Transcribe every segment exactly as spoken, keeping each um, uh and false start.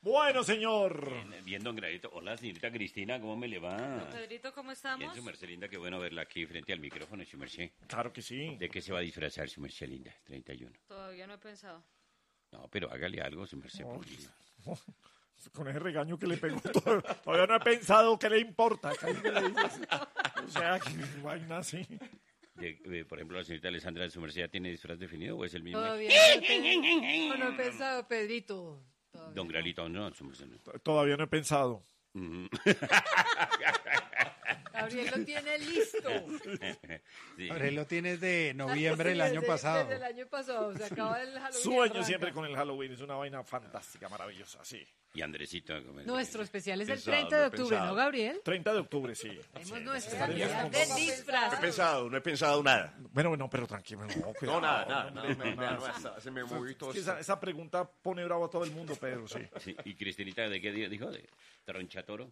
Bueno, señor. Bien, bien, don Gradito. Hola, señorita Cristina, ¿cómo me le va? Don Pedrito, ¿cómo estamos? Bien, su merced linda, qué bueno verla aquí frente al micrófono, su merced. Claro que sí. ¿De qué se va a disfrazar, su merced linda? treinta y uno. Todavía no he pensado. No, pero hágale algo, su merced. No, porque- no, con ese regaño que le pegó, todavía, todavía no he pensado qué le importa. ¿Qué le dices? O sea, que vaina así. de- eh, por ejemplo, la señorita Alessandra, ¿su merced ya tiene disfraz definido o es el mismo? Todavía no, te- no he pensado, Pedrito. Todavía Don no. Gradito, no, su merced no. Todavía no he pensado. Mm. Gabriel lo tiene listo. Sí. Gabriel lo tienes de noviembre del Sí, año desde- pasado. Desde el año pasado, se acaba el Halloween. Sueño arranca. siempre con el Halloween. Es una vaina fantástica, maravillosa, sí. Y Andresito. ¿cómo es? Nuestro especial es el Pensado, treinta de no he octubre, pensado. ¿no, Gabriel? treinta de octubre, sí. Tenemos Sí, nuestra estaremos día con- del No he disfraz. pensado, no he pensado nada. Bueno, bueno, pero tranquilo. No, cuidado, No, nada, nada. hombre, nada, no, nada, nada. nada, Se me movió todo Es que esto. esa, esa pregunta pone bravo a todo el mundo, Pedro, sí. Sí, ¿y Cristinita de qué día dijo? ¿De tronchatoro?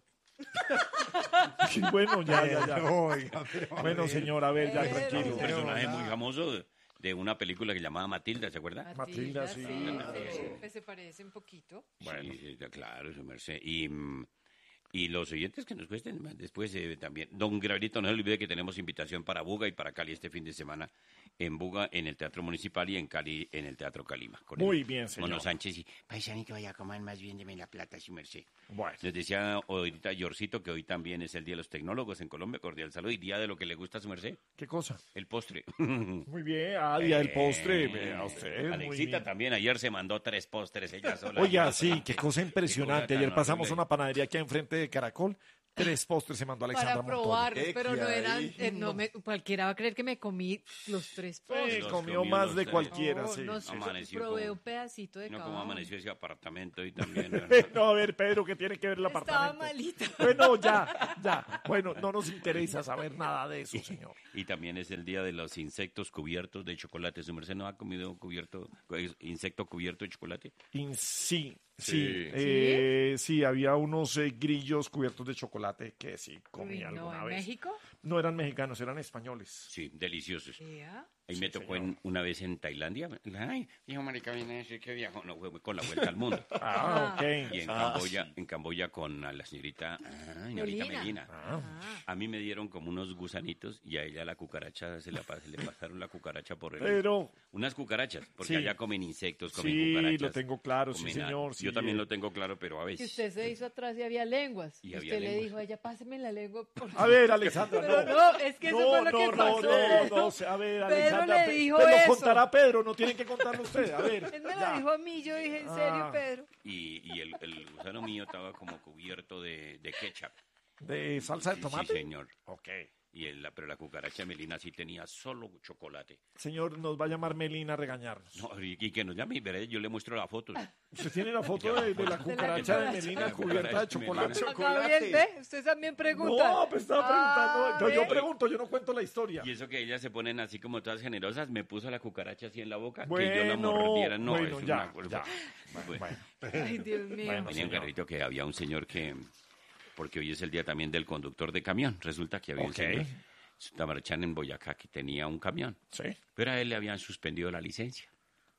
Sí, bueno, ya, ya, ya. Oiga, pero Bueno, señor, a ver, ya, Pero, Un tranquilo. pero- personaje muy famoso de, de una película que llamaba Matilda, ¿se acuerda? Matilda, sí. sí, pues se parece un poquito. Bueno, sí, sí, claro, su merced. Y, mm, y los oyentes que nos cuesten más después eh, también. Don Gabrielito, no se olvide que tenemos invitación para Buga y para Cali este fin de semana. En Buga, en el Teatro Municipal y en Cali, en el Teatro Calima. Con Muy el bien, señor. Mono Sánchez y paisanito, vaya, coman más bien, deme la plata, su merced. Bueno. Les decía ahorita Yorcito que hoy también es el Día de los Tecnólogos en Colombia. Cordial saludo y día de lo que le gusta a su merced, ¿Qué cosa? el postre. Muy bien, ah, día del postre. Eh, Vea usted, muy Alexita bien. también ayer se mandó tres postres ella sola. Oiga, sí, qué cosa impresionante. Qué cosa Ayer tan pasamos a horrible. una panadería aquí enfrente de Caracol. Tres postres se mandó Alexandra Para Montoya. probarlos, ¿Qué pero no hay? eran, eh, no me, cualquiera va a creer que me comí los tres Sí, postres. Los comió comió más los de tres. cualquiera, No, sí. no sí. sé, Amaneció probé como- un pedacito de No, cada como uno. amaneció ese apartamento y también. No, a ver, Pedro, ¿qué tiene que ver el Estaba apartamento? malito. Bueno, ya, ya. Bueno, no nos interesa saber nada de eso, señor. Y también es el día de los insectos cubiertos de chocolate. ¿Su merced no ha comido cubierto, insecto cubierto de chocolate? In- sí, sí. Sí. eh, sí, había unos eh, grillos cubiertos de chocolate que sí comí Uy, no, alguna ¿en vez. México? No eran mexicanos, eran españoles. Sí, deliciosos. Ya. Ahí Sí, me tocó señor. en- una vez en Tailandia. Ay, dijo marica, viene a decir que viajó. No, fue con la vuelta al mundo. Ah, Y ok. en Ah, Camboya, en Camboya con a la señorita, ah, señorita Melina. Melina. Ah, A mí me dieron como unos gusanitos y a ella la cucaracha, se, la, pa- se le pasaron la cucaracha por el... Pero, Unas cucarachas, porque Sí. allá comen insectos, comen sí, cucarachas. lo tengo claro, sí, comen a- señor. sí, Yo también eh. lo tengo claro, pero a Que veces... usted se hizo atrás y había lenguas. Y Y había usted le lenguas. dijo a ella, páseme la lengua. Por A ver, Alexandra, Pero no. no, es que eso no, fue lo no, que no, pasó. no, no, no, a ver, Pedro Alexandra, le Pe- dijo pues lo eso. contará Pedro, no tienen que contarlo usted, a ver. Él me ya. lo dijo a mí, yo dije, ¿en serio, Ah. Pedro? Y, y el, el gusano mío estaba como cubierto de, de ketchup. ¿De salsa de Sí, tomate? Sí, señor. Ok. Y el, la- pero la cucaracha Melina sí tenía solo chocolate. Señor, nos va a llamar Melina a regañarnos. No, y, y que nos llame, veré, yo le muestro la foto. ¿Usted tiene la foto de, de la cucaracha de cucaracha. Melina De la cubierta de cucaracha de chocolate? Melina. A Gabriel, ve, usted también pregunta. No, pues estaba preguntando. Ah, No, yo ¿ve? pregunto, yo no cuento la historia. Y eso que ellas se ponen así como todas generosas, me puso la cucaracha así en la boca, que Bueno, yo la mordiera. No, bueno, es ya, una... ya. Bueno, Bueno, Ay, Dios mío. Bueno, tenía un señor. carrito que había un señor que, porque hoy es el día también del conductor de camión, resulta que había Ok. un señor, Tamarchán en Boyacá, que tenía un camión, sí. pero a él le habían suspendido la licencia.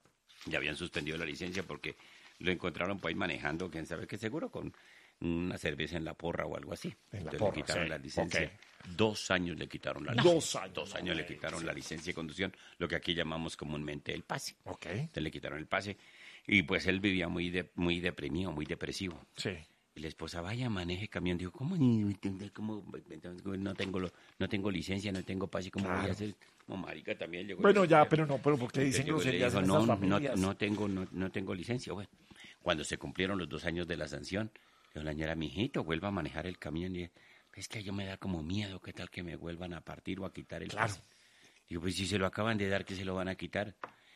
Le habían suspendido la licencia porque lo encontraron por ahí manejando, quién sabe qué, seguro con una cerveza en la porra o algo así. En la Entonces porra, le quitaron sí. la licencia. Ok. Dos años le quitaron la Dos licencia. años, Dos no, años le hombre, quitaron sí. la licencia de conducción, lo que aquí llamamos comúnmente el pase. Ok. Entonces le quitaron el pase y pues él vivía muy de- muy deprimido, muy depresivo. Sí. Y la esposa, vaya, maneje camión. Dijo, ¿cómo? ni- cómo? No tengo lo- no tengo licencia, no tengo pase, ¿cómo voy a Claro. hacer? Como marica también llegó. Bueno, y- ya, pero no, pero porque dicen Llegó y le groserías dijo, en no, estas no, familias. no tengo, no, no tengo licencia. Bueno, cuando se cumplieron los dos años de la sanción, dijo la señora, mijito, vuelva a manejar el camión. Y es que yo me da como miedo, ¿qué tal que me vuelvan a partir o a quitar el Claro. pase? Digo, pues si se lo acaban de dar, ¿que se lo van a quitar?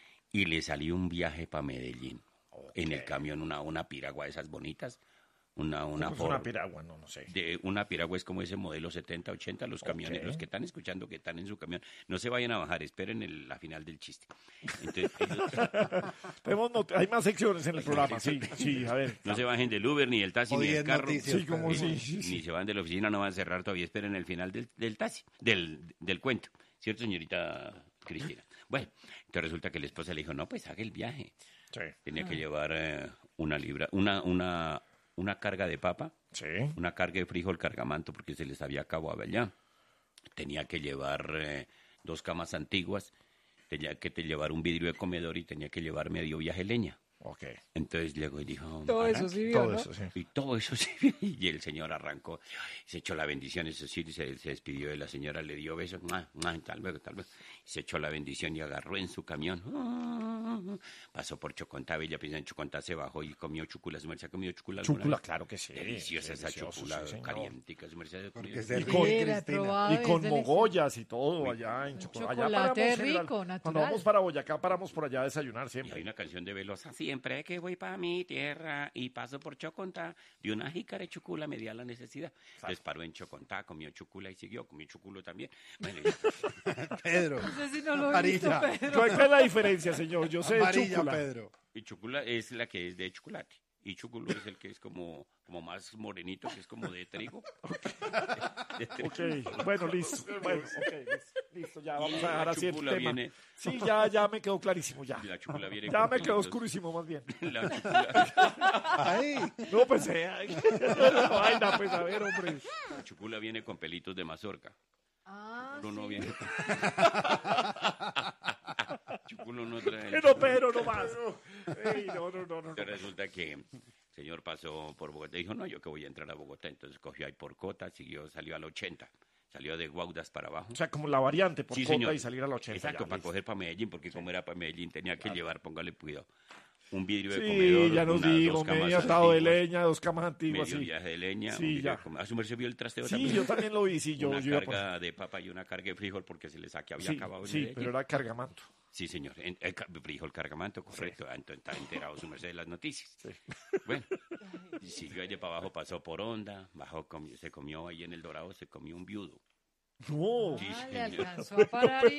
Y le salió un viaje para Medellín. En el camión, una, una piragua de esas bonitas. Una, una, ¿Cómo es Ford. una piragua? No, no sé. De una piragua es como ese modelo setenta, ochenta, los camiones, Ok. los que están escuchando que están en su camión, no se vayan a bajar, esperen el, la final del chiste. Entonces, ellos Tenemos not- hay más secciones en el programa, sí, sí, a ver. no se bajen del Uber, ni del taxi, O ni del diez carro. noticias, Sí, como ni, sí, sí, ni sí. se van de la oficina, no van a cerrar todavía, esperen el final del, del taxi, del, del cuento. ¿Cierto, señorita Cristina? Bueno, entonces resulta que la esposa le dijo, no, pues haga el viaje. Sí. Tenía que llevar eh, una libra, una, una una carga de papa, Sí. una carga de frijol cargamanto porque se les había acabado allá. Tenía que llevar eh, dos camas antiguas, tenía que te llevar un vidrio de comedor y tenía que llevar medio viaje leña. Ok. Entonces llegó y dijo... Todo "Arranque". eso sí vio, Todo ¿no? eso, sí. Y todo eso sí. Y el señor arrancó, se echó la bendición, eso sí, se, se despidió de la señora, le dio besos, ¡mua, mua! Tal luego, tal luego. Se echó la bendición y agarró en su camión. Pasó por Chocontá, Bella Pisa en Chocontá, se bajó y comió chucula. ¿Su merced ha comido chucula alguna Chúcula, vez? claro que sí. Deliciosa esa Delicioso, chupula, sí, señor. calientica, su merced ha comido. Porque es Y del con- Río, Sí, la he Cristina. probado, Y es con delicioso. mogollas y todo allá en Chocolate. Allá chocolate paramos, general. rico, Cuando natural. vamos para Boyacá, paramos por allá a desayunar Y hay siempre. una canción de Velosa, siempre que voy para mi tierra y paso por Chocontá, de una jícara de chucula me di a la necesidad. Entonces paró en Chocontá, comió chucula y siguió, comió chuculo también. Bueno, y- Pedro. Ese sí no lo he visto, Amarilla. Pedro. ¿Cuál cuál es la diferencia, señor? Yo sé de Amarilla, chúcula. Pedro. y chucula es la que es de chocolate. Y chuculo es el que es como, como más morenito, que es como de trigo. De trigo. Ok, bueno, listo. Bueno, ok, listo. Listo, ya vamos Y a dejar la así el chúcula tema. viene- Sí, ya, ya me quedó clarísimo, ya. Y la chúcula viene Ya con me quedó pelitos. oscurísimo, más bien. La chúcula, Ay, No, pues, eh, ay, la vaina, pues, a ver, hombre. la chúcula viene con pelitos de mazorca. Ah, Chuculo no sí. viene con... Chuculo no trae... Pero, pero, no más. Ey, no, no, no, no. no. Entonces resulta que el señor pasó por Bogotá y dijo, no, yo que voy a entrar a Bogotá. Entonces cogió ahí por Cota, siguió, salió al ochenta. Salió de Guaudas para abajo. O sea, como la variante por Sí, Cota señor. y salir a la ochenta. Exacto, ya, para listo. coger para Medellín, porque como era para Medellín tenía que llevar, póngale cuidado, un vidrio de Sí, comedor, ya nos unas digo, dos camas medio atado de antiguas, leña, dos camas antiguas, medio sí. viaje de leña, Sí, un vidrio ya. de comedor. ¿A su merced vio el trasteo Sí, también? yo también lo vi, sí, yo, Una yo iba por... carga de papa y una carga de frijol porque se les había Sí, acabado en sí, Medellín. pero era cargamanto. Sí, señor. En, el ca- frijol cargamanto, correcto. Ah, entonces está enterado su merced de las noticias. Bueno, y siguió allá para abajo, pasó por Honda, bajó, comió- se comió ahí en El Dorado, se comió un viudo. No. Sí, Ah, le señor. alcanzó a parar y